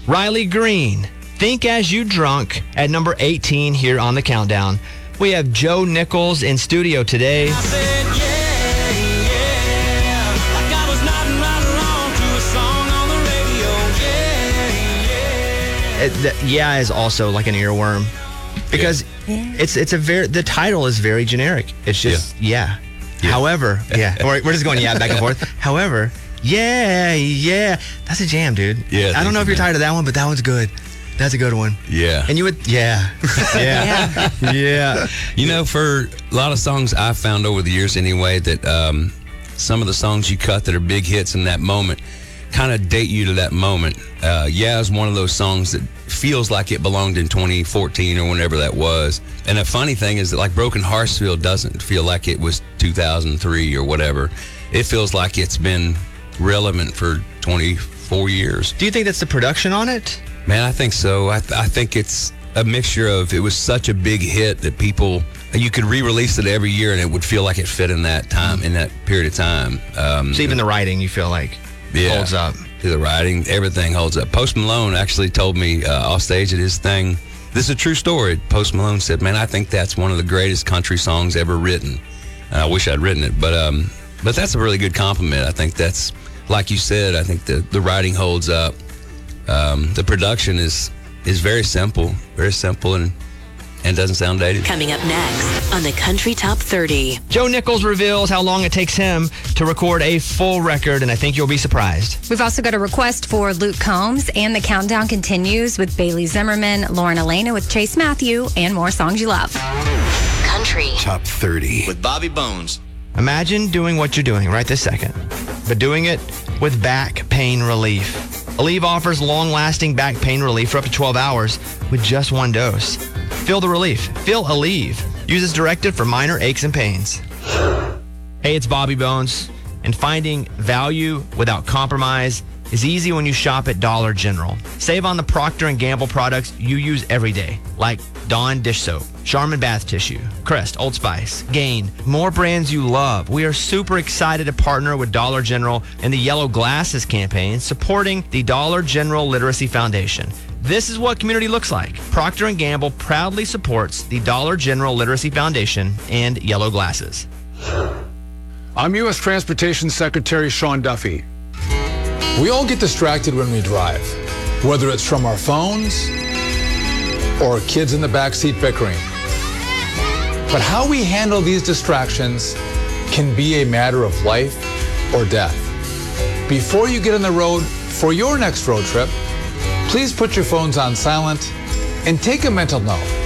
Riley Green, Think As You Drunk, at number 18 here on the countdown. We have Joe Nichols in studio today. I said, yeah, like I was nodding right along to a song on the radio, Yeah is also like an earworm because it's a very, the title is very generic. It's just, yeah. However, we're just going back and forth. However, that's a jam, dude. Yeah, I don't know if you're tired of that one, but that one's good. That's a good one. Yeah. And you would, yeah. You know, for a lot of songs I've found over the years anyway, that some of the songs you cut that are big hits in that moment kind of date you to that moment. Is one of those songs that feels like it belonged in 2014 or whenever that was. And the funny thing is that like Broken Heartsville doesn't feel like it was 2003 or whatever. It feels like it's been relevant for 24 years. Do you think that's the production on it? Man, I think so. I think it's a mixture of, it was such a big hit that you could re-release it every year and it would feel like it fit in that time, in that period of time. So even the writing, you feel like holds up. The writing, everything holds up. Post Malone actually told me off stage at his thing, this is a true story. Post Malone said, man, I think that's one of the greatest country songs ever written. And I wish I'd written it, but that's a really good compliment. I think that's, like you said, I think the writing holds up. The production is very simple and doesn't sound dated. Coming up next on the Country Top 30. Joe Nichols reveals how long it takes him to record a full record, and I think you'll be surprised. We've also got a request for Luke Combs, and the countdown continues with Bailey Zimmerman, Lauren Elena with Chase Matthew, and more songs you love. Country Top 30 with Bobby Bones. Imagine doing what you're doing right this second, but doing it with back pain relief. Aleve offers long-lasting back pain relief for up to 12 hours with just one dose. Feel the relief. Feel Aleve. Use as directed for minor aches and pains. Hey, it's Bobby Bones, and finding value without compromise is easy when you shop at Dollar General. Save on the Procter & Gamble products you use every day, like Dawn dish soap, Charmin bath tissue, Crest, Old Spice, Gain, more brands you love. We are super excited to partner with Dollar General in the Yellow Glasses campaign, supporting the Dollar General Literacy Foundation. This is what community looks like. Procter & Gamble proudly supports the Dollar General Literacy Foundation and Yellow Glasses. I'm U.S. Transportation Secretary Sean Duffy. We all get distracted when we drive, whether it's from our phones or kids in the backseat bickering. But how we handle these distractions can be a matter of life or death. Before you get on the road for your next road trip, please put your phones on silent and take a mental note.